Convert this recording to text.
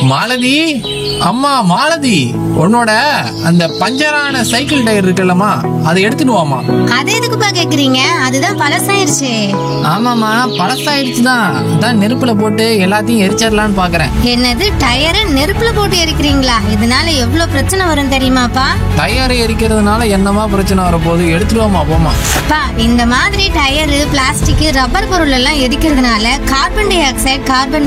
மாலதி, அம்மா மாலதி, உன்னோட அந்த பஞ்சரான சைக்கிள் டயர் இருக்குல்லம்மா, அதை எடுத்துட்டு வாமா. அது எதுக்குப்பா கேக்குறீங்க? அதுதான் பழசாயிருச்சு. ஆமாம்மா, பழசாயிடுச்சு தான். அதான் நெருப்புல போட்டு எல்லாத்தையும் எரிச்சிடலான்னு பாக்குறேன். என்னது, டயரை நெருப்புல போட்டு எரிக்கிறீங்களா? இதனால எவ்வளவு பிரச்சனை வரும் தெரியுமாப்பா? டயரை எரிக்கிறதுனால என்னமா பிரச்சனை வரப்போகுது? எடுத்துட்டு வாமா, போமா. பா, இந்த மாதிரி டயரு, பிளாஸ்டிக், ரப்பர் பொருள் எல்லாம் எரிக்கிறதுனால கார்பன் டை ஆக்சைடு, கார்பன்